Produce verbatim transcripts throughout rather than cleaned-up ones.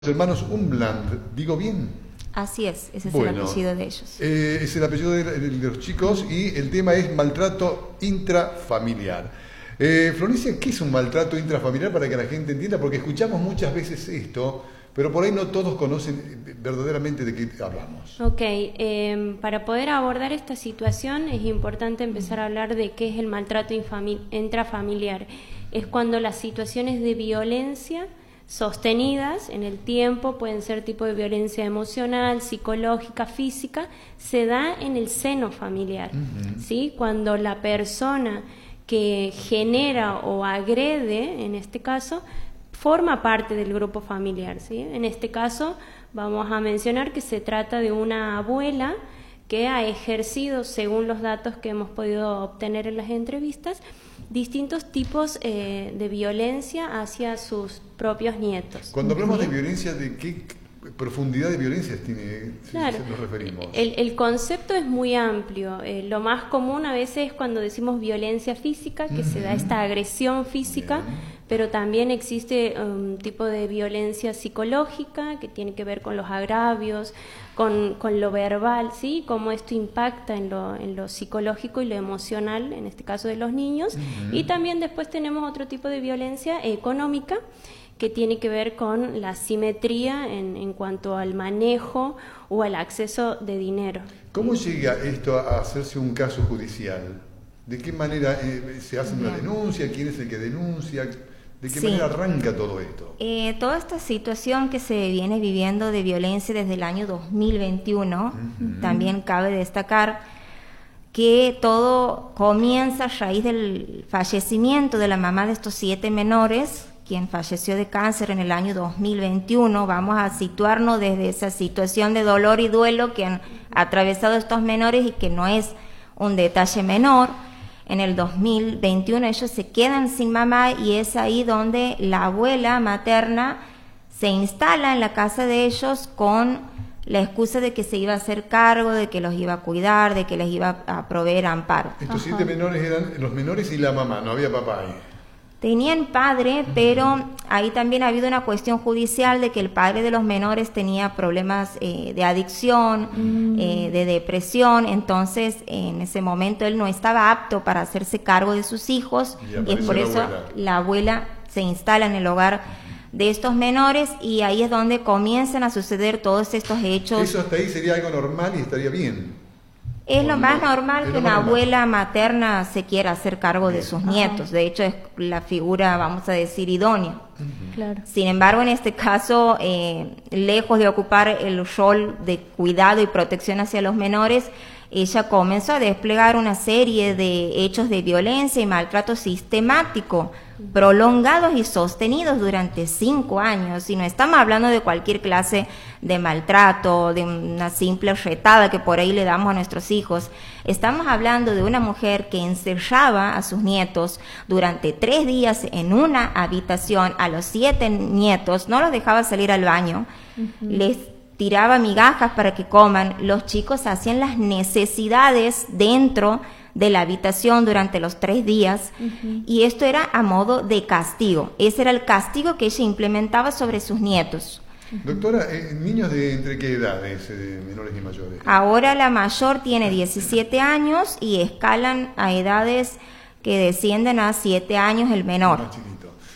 Hermanos Umland, ¿digo bien? Así es, ese es bueno, el apellido de ellos. Eh, es el apellido de, de los chicos y el tema es maltrato intrafamiliar. Eh, Florencia, ¿qué es un maltrato intrafamiliar para que la gente entienda? Porque escuchamos muchas veces esto, pero por ahí no todos conocen verdaderamente de qué hablamos. Ok, eh, para poder abordar esta situación es importante empezar a hablar de qué es el maltrato intrafamiliar. Es cuando las situaciones de violencia sostenidas en el tiempo, pueden ser tipo de violencia emocional, psicológica, física, se da en el seno familiar, uh-huh. ¿sí? Cuando la persona que genera o agrede, en este caso, forma parte del grupo familiar, ¿sí? En este caso vamos a mencionar que se trata de una abuela que ha ejercido, según los datos que hemos podido obtener en las entrevistas, distintos tipos eh, de violencia hacia sus propios nietos. Cuando hablamos ¿sí? de violencia, ¿de qué profundidad de violencia tiene, claro. si nos referimos? El, el concepto es muy amplio. Eh, lo más común a veces es cuando decimos violencia física, que uh-huh. se da esta agresión física, bien. Pero también existe un um, tipo de violencia psicológica que tiene que ver con los agravios, con, con lo verbal, ¿sí? Cómo esto impacta en lo, en lo psicológico y lo emocional, en este caso de los niños. Uh-huh. Y también después tenemos otro tipo de violencia económica, que tiene que ver con la simetría en, en cuanto al manejo o al acceso de dinero. ¿Cómo llega esto a hacerse un caso judicial? ¿De qué manera eh, se hace una denuncia? ¿Quién es el que denuncia? ¿De qué sí. manera arranca todo esto? Eh, toda esta situación que se viene viviendo de violencia desde el año dos mil veintiuno, uh-huh. también cabe destacar que todo comienza a raíz del fallecimiento de la mamá de estos siete menores, quien falleció de cáncer en el año dos mil veintiuno. Vamos a situarnos desde esa situación de dolor y duelo que han atravesado estos menores y que no es un detalle menor. En el dos mil veintiuno ellos se quedan sin mamá y es ahí donde la abuela materna se instala en la casa de ellos con la excusa de que se iba a hacer cargo, de que los iba a cuidar, de que les iba a proveer amparo. Estos siete menores eran los menores y la mamá, no había papá ahí. Tenían padre, pero ahí también ha habido una cuestión judicial de que el padre de los menores tenía problemas eh, de adicción, mm. eh, de depresión, entonces en ese momento él no estaba apto para hacerse cargo de sus hijos y, y es por eso abuela. la abuela se instala en el hogar de estos menores y ahí es donde comienzan a suceder todos estos hechos. Eso hasta ahí sería algo normal y estaría bien. Es lo más normal que una abuela materna se quiera hacer cargo de sus nietos. De hecho, es la figura, vamos a decir, idónea. Uh-huh. Claro. Sin embargo, en este caso, eh, lejos de ocupar el rol de cuidado y protección hacia los menores, ella comenzó a desplegar una serie de hechos de violencia y maltrato sistemático, prolongados y sostenidos durante cinco años. Y no estamos hablando de cualquier clase de maltrato, de una simple retada que por ahí le damos a nuestros hijos. Estamos hablando de una mujer que encerraba a sus nietos durante tres días en una habitación, a los siete nietos, no los dejaba salir al baño, uh-huh. les tiraba migajas para que coman, los chicos hacían las necesidades dentro de la habitación durante los tres días uh-huh. y esto era a modo de castigo. Ese era el castigo que ella implementaba sobre sus nietos. Doctora, eh, ¿niños de entre qué edades, eh, menores y mayores? Ahora la mayor tiene diecisiete años y escalan a edades que descienden a siete años el menor. Más chiquito.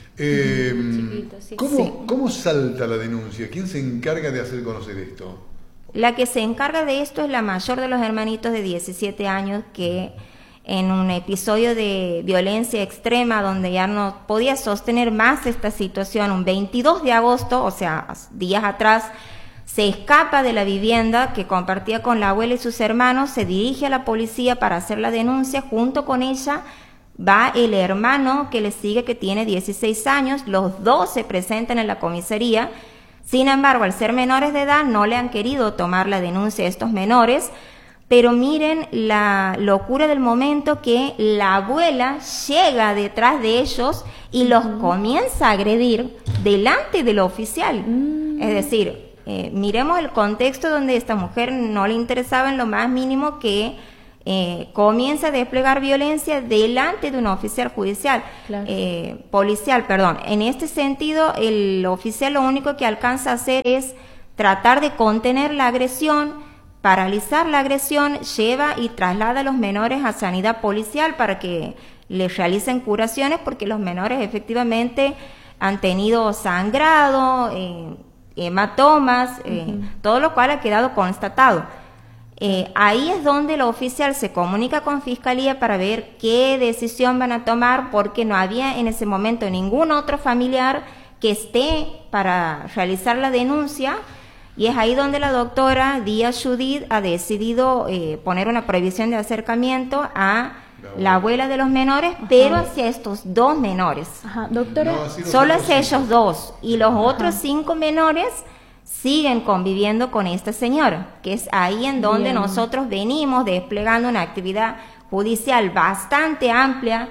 Eh, chiquito, sí. ¿cómo, sí. ¿Cómo salta la denuncia? ¿Quién se encarga de hacer conocer esto? La que se encarga de esto es la mayor de los hermanitos de diecisiete años que en un episodio de violencia extrema donde ya no podía sostener más esta situación, un veintidós de agosto, o sea, días atrás, se escapa de la vivienda que compartía con la abuela y sus hermanos, se dirige a la policía para hacer la denuncia, junto con ella va el hermano que le sigue que tiene dieciséis años, los dos se presentan en la comisaría. Sin embargo, al ser menores de edad, no le han querido tomar la denuncia a estos menores, pero miren la locura del momento que la abuela llega detrás de ellos y los uh-huh. comienza a agredir delante de lo oficial. Uh-huh. Es decir, eh, miremos el contexto donde esta mujer no le interesaba en lo más mínimo que eh, comienza a desplegar violencia delante de un oficial judicial, claro. eh, policial, perdón. En este sentido, el oficial lo único que alcanza a hacer es tratar de contener la agresión, paralizar la agresión, lleva y traslada a los menores a sanidad policial para que les realicen curaciones, porque los menores efectivamente han tenido sangrado, eh, hematomas, eh, uh-huh. todo lo cual ha quedado constatado. Eh, ahí es donde el oficial se comunica con Fiscalía para ver qué decisión van a tomar, porque no había en ese momento ningún otro familiar que esté para realizar la denuncia, y es ahí donde la doctora Díaz Judith ha decidido eh, poner una prohibición de acercamiento a la abuela de los menores, Ajá. pero hacia estos dos menores. Ajá, doctora. No, solo hacia ellos dos, y los Ajá. otros cinco menores siguen conviviendo con esta señora, que es ahí en donde Bien. nosotros venimos desplegando una actividad judicial bastante amplia,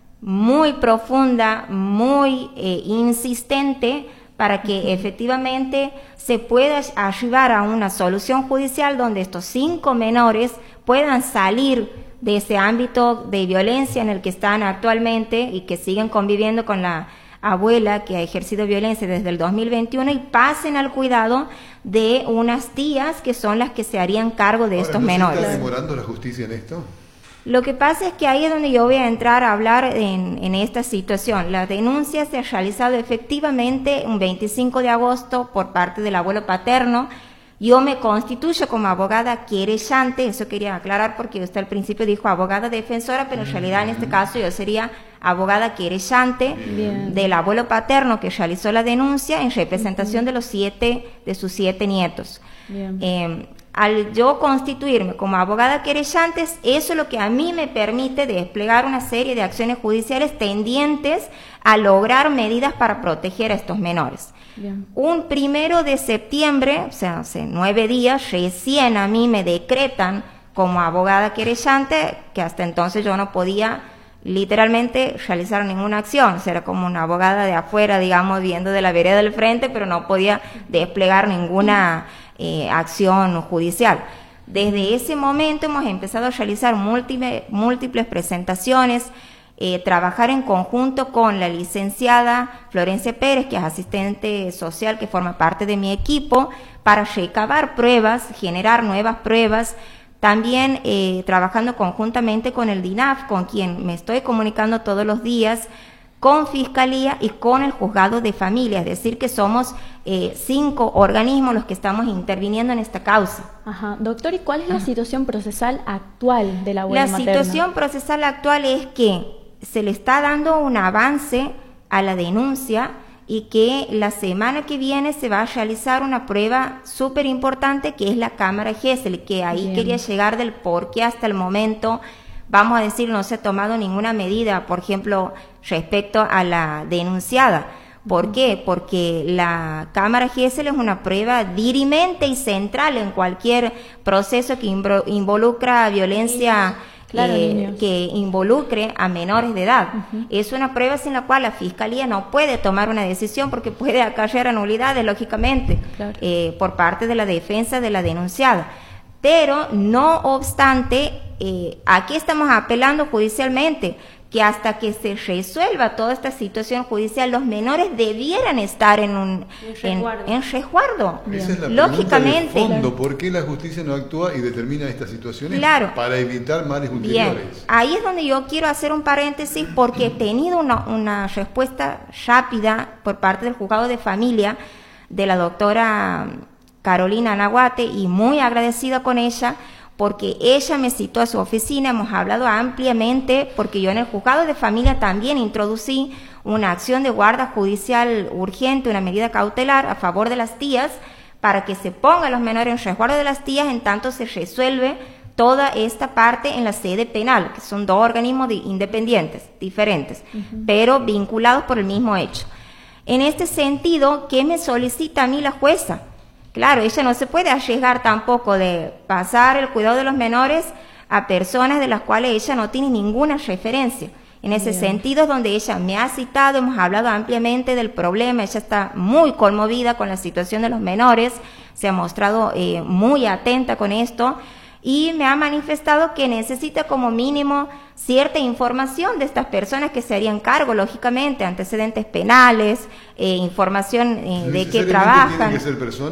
muy profunda, muy eh, insistente, para que uh-huh. efectivamente se pueda arribar a una solución judicial donde estos cinco menores puedan salir de ese ámbito de violencia en el que están actualmente y que siguen conviviendo con la abuela que ha ejercido violencia desde el dos mil veintiuno, y pasen al cuidado de unas tías que son las que se harían cargo de Ahora, estos ¿no menores. ¿Está demorando la justicia en esto? Lo que pasa es que ahí es donde yo voy a entrar a hablar en, en esta situación. La denuncia se ha realizado efectivamente un veinticinco de agosto por parte del abuelo paterno. Yo me constituyo como abogada querellante, eso quería aclarar porque usted al principio dijo abogada defensora, pero en realidad en este caso yo sería abogada querellante Bien. del abuelo paterno que realizó la denuncia en representación de los siete, de sus siete nietos. Eh, al yo constituirme como abogada querellante, eso es lo que a mí me permite desplegar una serie de acciones judiciales tendientes a lograr medidas para proteger a estos menores. Bien. Un primero de septiembre, o sea, hace nueve días, recién a mí me decretan como abogada querellante, que hasta entonces yo no podía literalmente realizar ninguna acción, o sea, era como una abogada de afuera, digamos, viendo de la vereda del frente, pero no podía desplegar ninguna eh, acción judicial. Desde ese momento hemos empezado a realizar múltiples, múltiples presentaciones, Eh, trabajar en conjunto con la licenciada Florencia Pérez, que es asistente social que forma parte de mi equipo, para recabar pruebas, generar nuevas pruebas, también eh, trabajando conjuntamente con el D I N A F, con quien me estoy comunicando todos los días, con Fiscalía y con el Juzgado de Familia, es decir, que somos eh, cinco organismos los que estamos interviniendo en esta causa. Ajá. Doctor, ¿y cuál es la situación procesal actual de la abuela La materna? situación procesal actual es que se le está dando un avance a la denuncia y que la semana que viene se va a realizar una prueba súper importante que es la cámara Gesell, que ahí Bien. quería llegar del por qué hasta el momento, vamos a decir, no se ha tomado ninguna medida, por ejemplo, respecto a la denunciada. ¿Por qué? Porque la cámara Gesell es una prueba dirimente y central en cualquier proceso que involucra violencia Claro, eh, que involucre a menores de edad. Uh-huh. Es una prueba sin la cual la Fiscalía no puede tomar una decisión porque puede acarrear a nulidades, lógicamente, claro. eh, por parte de la defensa de la denunciada. Pero, no obstante, eh, aquí estamos apelando judicialmente que hasta que se resuelva toda esta situación judicial, los menores debieran estar en un en resguardo. En, en resguardo. Esa es la Lógicamente. pregunta de fondo, ¿por qué la justicia no actúa y determina estas situaciones claro. para evitar males ulteriores? Bien. Ahí es donde yo quiero hacer un paréntesis porque he tenido una, una respuesta rápida por parte del Juzgado de Familia de la doctora Carolina Nahuate, y muy agradecida con ella, porque ella me citó a su oficina, hemos hablado ampliamente, porque yo en el Juzgado de Familia también introducí una acción de guarda judicial urgente, una medida cautelar a favor de las tías, para que se pongan los menores en resguardo de las tías en tanto se resuelve toda esta parte en la sede penal, que son dos organismos de, independientes, diferentes, uh-huh. pero vinculados por el mismo hecho. En este sentido, ¿qué me solicita a mí la jueza? Claro, ella no se puede arriesgar tampoco de pasar el cuidado de los menores a personas de las cuales ella no tiene ninguna referencia. En ese Bien. sentido es donde ella me ha citado, hemos hablado ampliamente del problema, ella está muy conmovida con la situación de los menores, se ha mostrado eh, muy atenta con esto, y me ha manifestado que necesita como mínimo cierta información de estas personas que se harían cargo, lógicamente, antecedentes penales, eh, información eh, de qué trabajan. ¿Tienen que ser personas